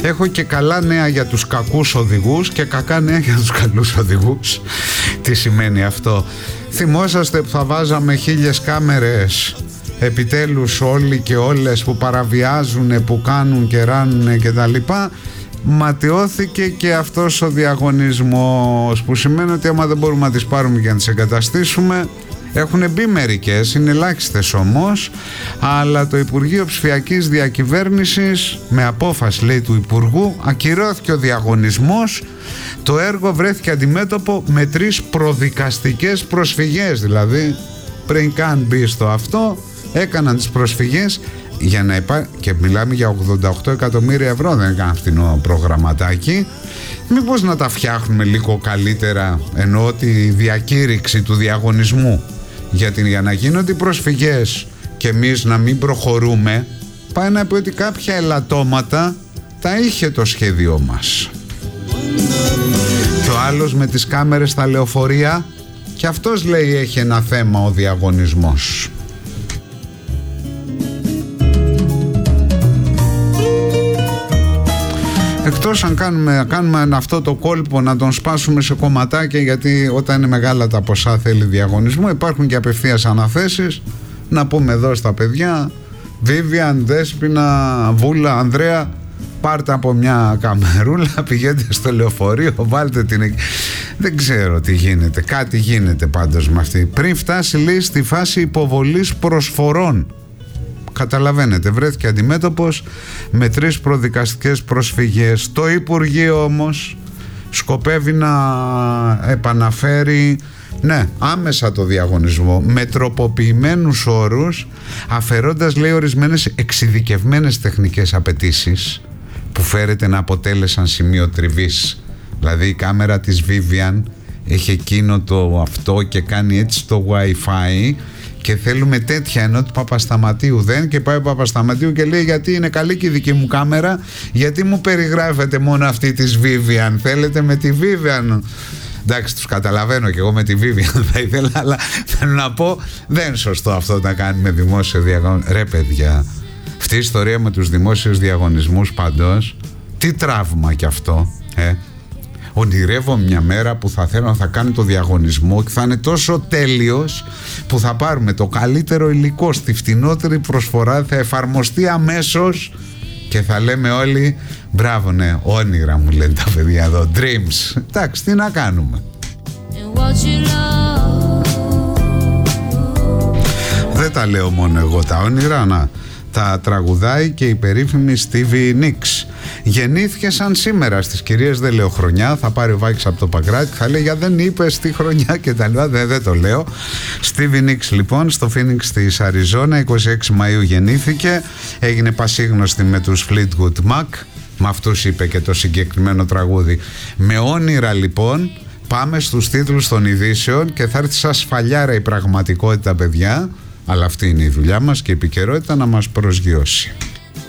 Έχω και καλά νέα για τους κακούς οδηγούς και κακά νέα για τους καλούς οδηγούς. Τι σημαίνει αυτό? Θυμόσαστε που θα βάζαμε 1000 κάμερες, επιτέλους όλοι και όλες που παραβιάζουν, που κάνουν και ράνουν και τα λοιπά? Ματαιώθηκε και αυτός ο διαγωνισμός, που σημαίνει ότι άμα δεν μπορούμε να τις πάρουμε και να τις εγκαταστήσουμε, έχουν μπει μερικές, είναι ελάχιστες όμως, αλλά το Υπουργείο Ψηφιακής Διακυβέρνησης, με απόφαση λέει του Υπουργού, ακυρώθηκε ο διαγωνισμός. Το έργο βρέθηκε αντιμέτωπο με 3 προδικαστικές προσφυγές, δηλαδή πριν καν μπει στο αυτό, έκαναν τις προσφυγές για να υπάρχει, και μιλάμε για 88 εκατομμύρια ευρώ, δεν είναι κανένα φθηνό προγραμματάκι. Μήπως να τα φτιάχνουμε λίγο καλύτερα, εννοώ τη διακήρυξη του διαγωνισμού, για να γίνονται οι προσφυγές και εμείς να μην προχωρούμε, πάει να πει ότι κάποια ελαττώματα τα είχε το σχέδιό μας. Και ο άλλος με τις κάμερες στα λεωφορεία, και αυτός λέει έχει ένα θέμα ο διαγωνισμός. Εκτός αν κάνουμε αυτό το κόλπο να τον σπάσουμε σε κομματάκια, γιατί όταν είναι μεγάλα τα ποσά θέλει διαγωνισμό. Υπάρχουν και απευθείας αναθέσεις. Να πούμε εδώ στα παιδιά, Βίβιαν, Δέσποινα, Βούλα, Ανδρέα, πάρτε από μια καμερούλα, πηγαίνετε στο λεωφορείο, βάλτε την εκεί. Δεν ξέρω τι γίνεται, κάτι γίνεται πάντως με αυτή. Πριν φτάσει λέει στη φάση υποβολής προσφορών, καταλαβαίνετε, βρέθηκε αντιμέτωπος με 3 προδικαστικές προσφυγές. Το Υπουργείο όμως σκοπεύει να επαναφέρει, ναι, άμεσα το διαγωνισμό με τροποποιημένους όρους, αφαιρώντας λέει ορισμένες εξειδικευμένες τεχνικές απαιτήσεις που φέρεται να αποτέλεσαν σημείο τριβής. Δηλαδή η κάμερα της Vivian έχει εκείνο το αυτό και κάνει έτσι το Wi-Fi, και θέλουμε τέτοια, ενώ του Παπασταματίου δεν. Και πάει ο Παπασταματίου και λέει γιατί είναι καλή και η δική μου κάμερα, γιατί μου περιγράφετε μόνο αυτή της Vivian, θέλετε με τη Vivian? Εντάξει, τους καταλαβαίνω και εγώ με τη Vivian θα ήθελα, αλλά θέλω να πω δεν είναι σωστό αυτό να κάνει με δημόσιο διαγωνισμό. Ρε παιδιά, αυτή η ιστορία με τους δημόσιους διαγωνισμούς πάντως, τι τραύμα κι αυτό, Ονειρεύω μια μέρα που θα θέλω να θα κάνει το διαγωνισμό και θα είναι τόσο τέλειος που θα πάρουμε το καλύτερο υλικό στη φτηνότερη προσφορά, θα εφαρμοστεί αμέσως και θα λέμε όλοι μπράβο, ναι, όνειρα μου λένε τα παιδιά εδώ, dreams. Εντάξει, τι να κάνουμε. Δεν τα λέω μόνο εγώ τα όνειρα, να τα τραγουδάει και η περίφημη Stevie Nicks. Γεννήθηκε σαν σήμερα στις κυρίες Δελεοχρονιά. Θα πάρει ο Βάκης από το Παγκράτη, θα λέει για δεν είπες τι χρονιά και τα λοιπά. Δεν το λέω. Stevie Nicks λοιπόν στο Phoenix της Αριζόνα, 26 Μαΐου γεννήθηκε. Έγινε πασίγνωστη με τους Fleetwood Mac. Με αυτούς είπε και το συγκεκριμένο τραγούδι. Με όνειρα λοιπόν πάμε στους τίτλους των ειδήσεων και θα έρθει σαν σφαλιάρα η πραγματικότητα, παιδιά. Αλλά αυτή είναι η δουλειά μας και η επικαιρότητα να μας προσγειώσει.